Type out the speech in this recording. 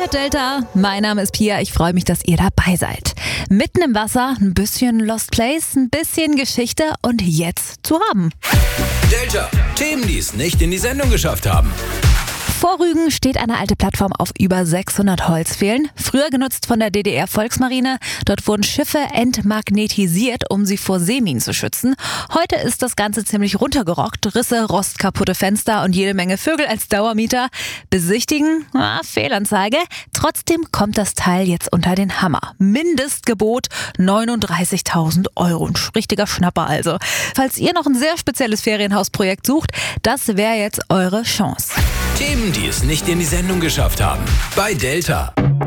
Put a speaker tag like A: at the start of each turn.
A: hört Delta, mein Name ist Pia, ich freue mich, dass ihr dabei seid. Mitten im Wasser, ein bisschen Lost Place, ein bisschen Geschichte und jetzt zu haben.
B: Delta, Themen, die es nicht in die Sendung geschafft haben.
A: Vor Rügen steht eine alte Plattform auf über 600 Holzpfählen, früher genutzt von der DDR-Volksmarine. Dort wurden Schiffe entmagnetisiert, um sie vor Seeminen zu schützen. Heute ist das Ganze ziemlich runtergerockt, Risse, rostkaputte Fenster und jede Menge Vögel als Dauermieter. Besichtigen? Fehlanzeige. Trotzdem kommt das Teil jetzt unter den Hammer. Mindestgebot 39.000 €. Ein richtiger Schnapper also. Falls ihr noch ein sehr spezielles Ferienhausprojekt sucht, das wäre jetzt eure Chance.
B: Themen, die es nicht in die Sendung geschafft haben. Bei Delta.